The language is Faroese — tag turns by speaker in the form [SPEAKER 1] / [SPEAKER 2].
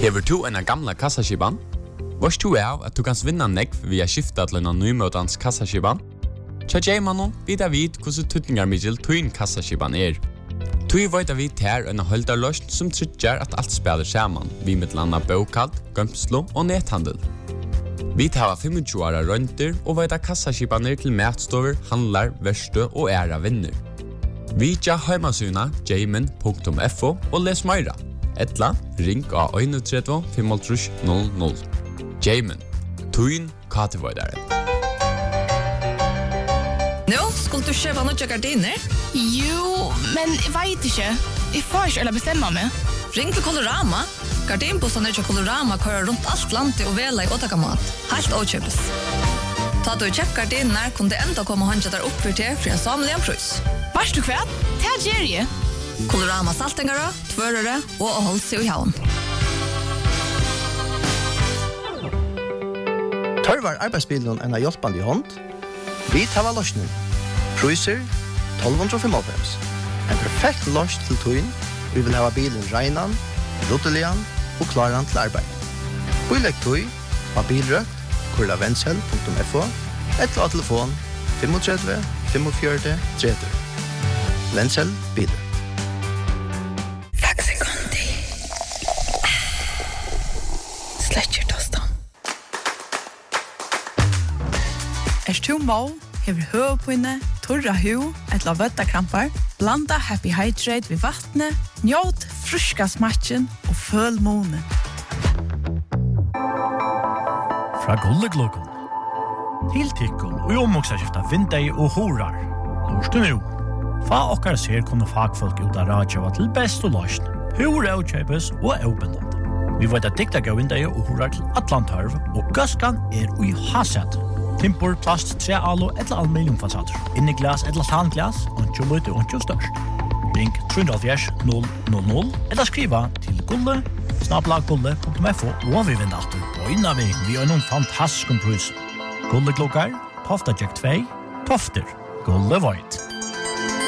[SPEAKER 1] Hever du en gamla kassaskiban? Vars du av at du kan vinna nekv via skifta til en nymøtans kassaskiban? Tja Jaimanon vidar vid hvordan tutningar middel tuin kassaskiban Tui veit vi ter en holdarløst som tryggjar at alt spiller saman, vi mittlanda bokald, gømslo og nethandel. Vi tar 25 åra rønter og veit kassaskibaner til matstover, handlar, verste og æra vinner. Vi tja heimasuna jaimin.fo og les meira. Etla, ring av 31 55 00. Jaimin, tuin katevoidare.
[SPEAKER 2] Nå, skulle du kjøpe noe gardiner?
[SPEAKER 3] Jo, men jeg vet ikke. Jeg får ikke eller bestemme meg.
[SPEAKER 2] Ring til Colorama. Gardinbossene til Colorama kører rundt alt landet og vela i åtakamat. Helt åkjøpes. Ta du kjøpt gardiner, kunne det enda komme håndja der opp for en samlig en prøys.
[SPEAKER 3] Varst du kvært? Det er Jerry.
[SPEAKER 2] Colorama saltingere, tvørere og holdt seg i havn.
[SPEAKER 4] Tørvar arbeidsbilen en av hjelpende i hånd. Vi tar løsning. Prøyser 1295. En perfekt løs til tøyen. Vi vil ha bilen regnan, ruttelian og klaran til arbeid. Bilegg tøy av bilrøkt, kurlavenshell.fo, eller av telefon 35 45 30. Venshell bilrøkt.
[SPEAKER 5] Tu må, hever høvpinne, torra hu, etla vøttakrampar, blanda Happy Hydrate ved vattnet, njåt fruska smatchen og føl måne.
[SPEAKER 6] Fra Gullegluggen til Tikkun og omvoksaskifta vindei og horar. Lorste nu. Fa okkar ser kunne fagfolk ut av radjava til best og løsn. Hur avkjøpes og avbindande. Vi vet at dikta gav vindei og horar til Atlantarv, og gaskan ui haset. Timpor, plast, trealo eller aluminiumfasader. Inni glas eller tanglas, og lite og størst. Ring 370 000 eller skriva til gulle@gulle.fo og vi vinner alltid på innavi. Vi har noen fantastisk prøys. Gulleglokkar, Tofta Jack 2, Tofter, Gulle Void.